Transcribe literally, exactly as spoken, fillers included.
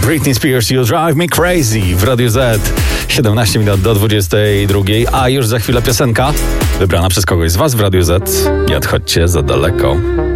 Britney Spears, You Drive Me Crazy w Radiu Z. siedemnaście minut do dwudziestej drugiej, a już za chwilę piosenka wybrana przez kogoś z was w Radiu Z. Nie odchodźcie za daleko.